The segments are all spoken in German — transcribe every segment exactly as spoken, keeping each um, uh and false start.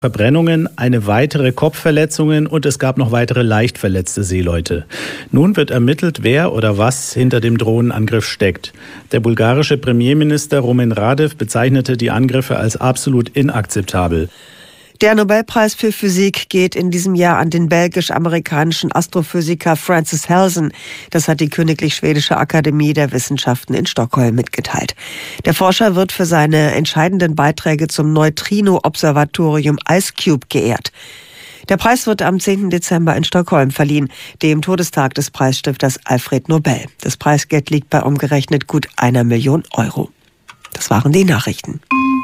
Verbrennungen, eine weitere Kopfverletzungen und es gab noch weitere leicht verletzte Seeleute. Nun wird ermittelt, wer oder was hinter dem Drohnenangriff steckt. Der bulgarische Premierminister Rumen Radev bezeichnete die Angriffe als absolut inakzeptabel. Der Nobelpreis für Physik geht in diesem Jahr an den belgisch-amerikanischen Astrophysiker Francis Halsen. Das hat die Königlich Schwedische Akademie der Wissenschaften in Stockholm mitgeteilt. Der Forscher wird für seine entscheidenden Beiträge zum Neutrino-Observatorium IceCube geehrt. Der Preis wird am zehnten Dezember in Stockholm verliehen, dem Todestag des Preisstifters Alfred Nobel. Das Preisgeld liegt bei umgerechnet gut einer Million Euro. Das waren die Nachrichten.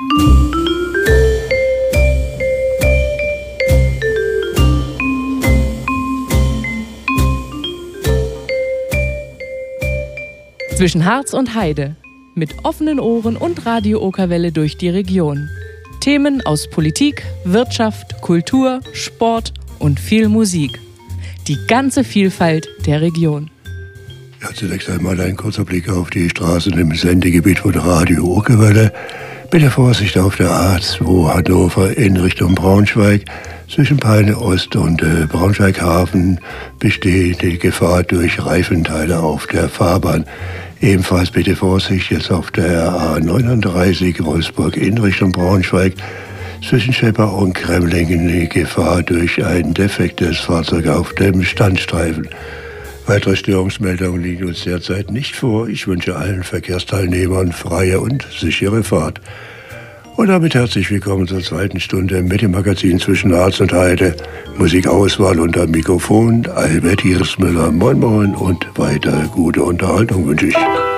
Zwischen Harz und Heide. Mit offenen Ohren und Radio-Okerwelle durch die Region. Themen aus Politik, Wirtschaft, Kultur, Sport und viel Musik. Die ganze Vielfalt der Region. Ja, zunächst einmal ein kurzer Blick auf die Straßen im Sendegebiet von Radio Okerwelle. Bitte Vorsicht auf der A zwei Hannover in Richtung Braunschweig. Zwischen Peine Ost und äh, Braunschweig-Hafen besteht die Gefahr durch Reifenteile auf der Fahrbahn. Ebenfalls bitte Vorsicht jetzt auf der A neununddreißig Wolfsburg in Richtung Braunschweig. Zwischen Schepper und Kremlingen die Gefahr durch ein defektes Fahrzeug auf dem Standstreifen. Weitere Störungsmeldungen liegen uns derzeit nicht vor. Ich wünsche allen Verkehrsteilnehmern freie und sichere Fahrt. Und damit herzlich willkommen zur zweiten Stunde mit dem Magazin Zwischen Harz und Heide. Musikauswahl unter Mikrofon Albert Hiersmüller. Moin Moin und weiter gute Unterhaltung wünsche ich.